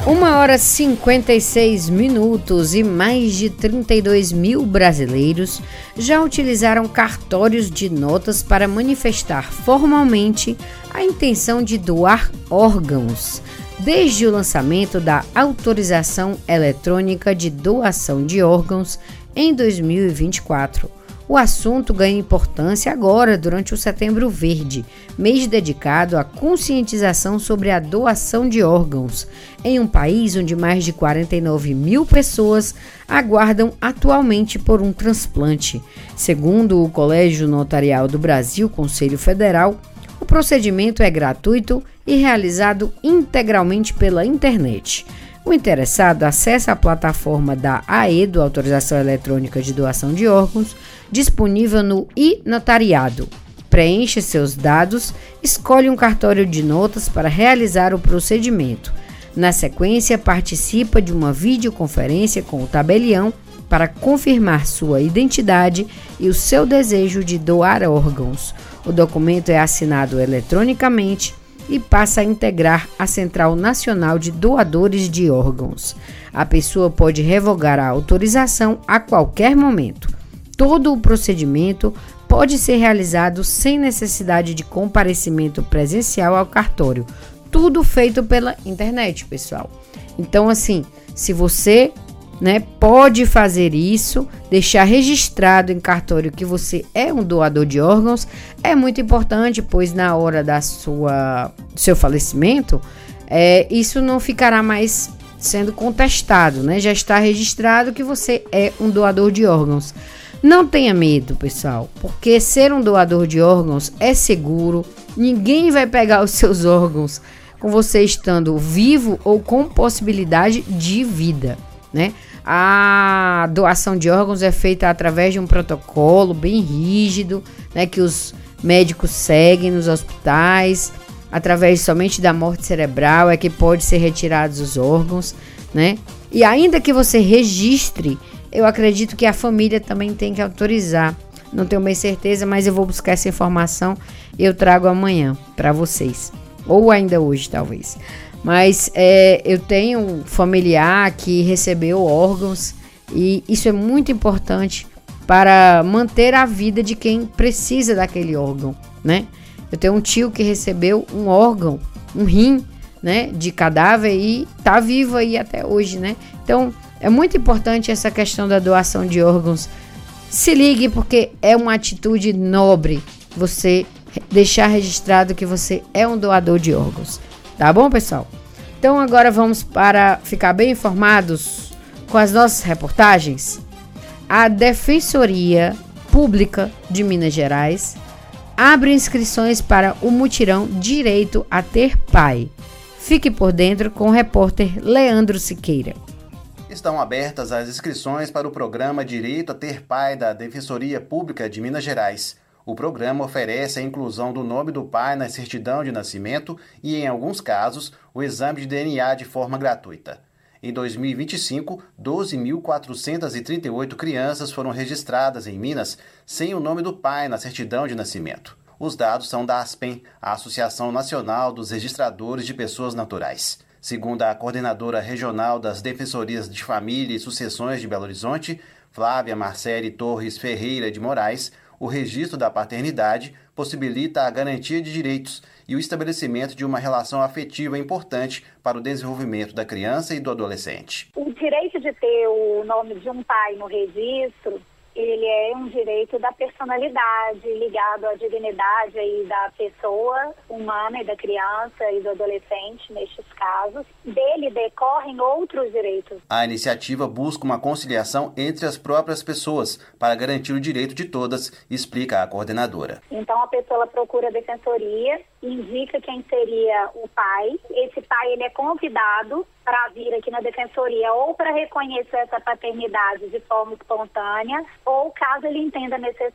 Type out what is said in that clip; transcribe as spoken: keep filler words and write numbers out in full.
Uma hora e cinquenta e seis minutos e mais de trinta e dois mil brasileiros já utilizaram cartórios de notas para manifestar formalmente a intenção de doar órgãos, desde o lançamento da autorização eletrônica de doação de órgãos em dois mil e vinte e quatro. O assunto ganha importância agora, durante o Setembro Verde, mês dedicado à conscientização sobre a doação de órgãos, em um país onde mais de quarenta e nove mil pessoas aguardam atualmente por um transplante. Segundo o Colégio Notarial do Brasil, Conselho Federal, o procedimento é gratuito e realizado integralmente pela internet. O interessado acessa a plataforma da AEDO, Autorização Eletrônica de Doação de Órgãos, disponível no e-notariado. Preenche seus dados, escolhe um cartório de notas para realizar o procedimento. Na sequência, participa de uma videoconferência com o tabelião para confirmar sua identidade e o seu desejo de doar órgãos. O documento é assinado eletronicamente e passa a integrar a Central Nacional de Doadores de Órgãos. A pessoa pode revogar a autorização a qualquer momento. Todo o procedimento pode ser realizado sem necessidade de comparecimento presencial ao cartório. Tudo feito pela internet, pessoal. Então, assim, se você, né, pode fazer isso, deixar registrado em cartório que você é um doador de órgãos, é muito importante, pois na hora da sua, do seu falecimento, é, isso não ficará mais sendo contestado, né? Já está registrado que você é um doador de órgãos. Não tenha medo, pessoal, porque ser um doador de órgãos é seguro, ninguém vai pegar os seus órgãos com você estando vivo ou com possibilidade de vida, né? A doação de órgãos é feita através de um protocolo bem rígido, né, que os médicos seguem nos hospitais. Através somente da morte cerebral é que pode ser retirados os órgãos, né? E ainda que você registre, eu acredito que a família também tem que autorizar. Não tenho bem certeza, mas eu vou buscar essa informação e eu trago amanhã para vocês. Ou ainda hoje, talvez. Mas é, eu tenho um familiar que recebeu órgãos e isso é muito importante para manter a vida de quem precisa daquele órgão, né? Eu tenho um tio que recebeu um órgão, um rim, né, de cadáver e tá vivo aí até hoje, né? Então, é muito importante essa questão da doação de órgãos. Se ligue, porque é uma atitude nobre você deixar registrado que você é um doador de órgãos. Tá bom, pessoal? Então agora vamos para ficar bem informados com as nossas reportagens. A Defensoria Pública de Minas Gerais abre inscrições para o mutirão Direito a Ter Pai. Fique por dentro com o repórter Leandro Siqueira. Estão abertas as inscrições para o programa Direito a Ter Pai da Defensoria Pública de Minas Gerais. O programa oferece a inclusão do nome do pai na certidão de nascimento e, em alguns casos, o exame de D N A de forma gratuita. Em dois mil e vinte e cinco, doze mil quatrocentas e trinta e oito crianças foram registradas em Minas sem o nome do pai na certidão de nascimento. Os dados são da ASPEN, a Associação Nacional dos Registradores de Pessoas Naturais. Segundo a coordenadora regional das Defensorias de Família e Sucessões de Belo Horizonte, Flávia Marcele Torres Ferreira de Moraes, o registro da paternidade possibilita a garantia de direitos e o estabelecimento de uma relação afetiva importante para o desenvolvimento da criança e do adolescente. O direito de ter o nome de um pai no registro, ele é um direito da personalidade, ligado à dignidade aí da pessoa humana e da criança e do adolescente, nestes casos. Dele decorrem outros direitos. A iniciativa busca uma conciliação entre as próprias pessoas para garantir o direito de todas, explica a coordenadora. Então a pessoa ela procura a defensoria, indica quem seria o pai. Esse pai ele é convidado para vir aqui na defensoria ou para reconhecer essa paternidade de forma espontânea, ou caso ele entenda necessário